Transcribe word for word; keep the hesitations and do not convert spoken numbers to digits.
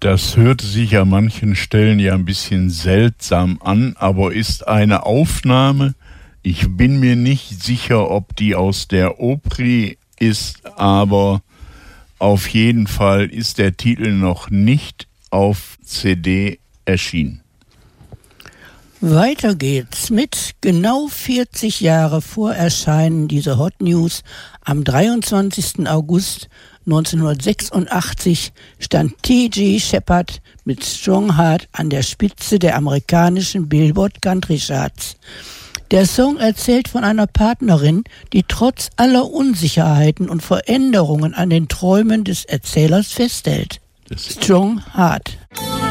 Das hörte sich an manchen Stellen ja ein bisschen seltsam an, aber ist eine Aufnahme. Ich bin mir nicht sicher, ob die aus der Opry ist, aber auf jeden Fall ist der Titel noch nicht auf C D erschienen. Weiter geht's mit genau vierzig Jahre vor Erscheinen dieser Hot News. Am dreiundzwanzigsten August neunzehnhundertsechsundachtzig stand T G Shepard mit Strong Heart an der Spitze der amerikanischen Billboard Country Charts. Der Song erzählt von einer Partnerin, die trotz aller Unsicherheiten und Veränderungen an den Träumen des Erzählers festhält. Strong Heart.